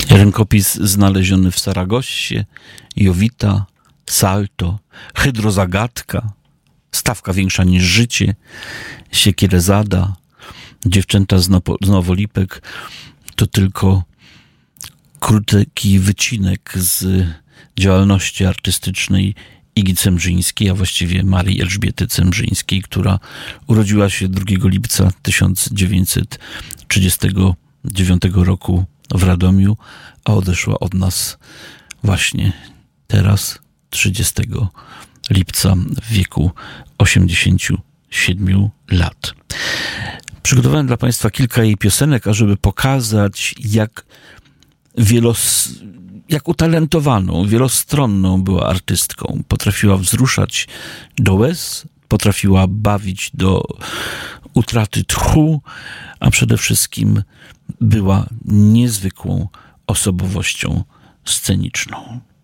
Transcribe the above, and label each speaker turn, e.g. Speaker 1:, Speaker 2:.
Speaker 1: Rękopis znaleziony w Saragossie, Jowita, Salto, Hydrozagadka, Stawka większa niż życie, Siekierezada, Dziewczęta z Nowolipek to tylko krótki wycinek z działalności artystycznej Igi Cemrzyńskiej, a właściwie Marii Elżbiety Cemrzyńskiej, która urodziła się 2 lipca 1939 roku w Radomiu, a odeszła od nas właśnie teraz, 30 lipca w wieku 87 lat. Przygotowałem dla Państwa kilka jej piosenek, ażeby pokazać, jak utalentowaną, wielostronną była artystką. Potrafiła wzruszać do łez, potrafiła bawić do utraty tchu, a przede wszystkim była niezwykłą osobowością sceniczną.